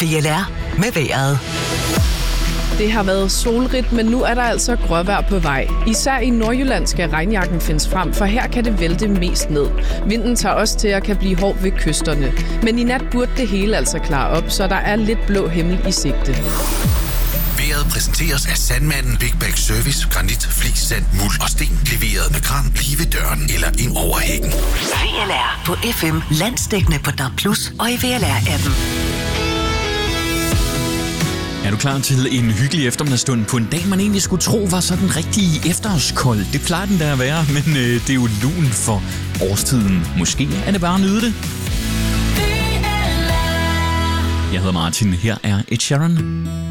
VLR med vejret. Det har været solrigt, men nu er der altså gråvejr på vej. Især i Nordjylland skal regnjakken findes frem, for her kan det vælte mest ned. Vinden tager også til at kan blive hård ved kysterne. Men i nat burde det hele altså klare op, så der er lidt blå himmel i sigte. Vejret præsenteres af Sandmanden Big Bag Service. Granit, flis, sand, muld og sten. Leveret med kran lige ved døren eller ind over hækken. VLR på FM, landsdækkende på DAB+ og i VLR-appen. Er du klar til en hyggelig eftermiddagsstund på en dag, man egentlig skulle tro var sådan rigtig efterårskold? Det plejer den der at være, men det er jo lun for årstiden. Måske er det bare at nyde det. Jeg hedder Martin, her er Ed Sheeran.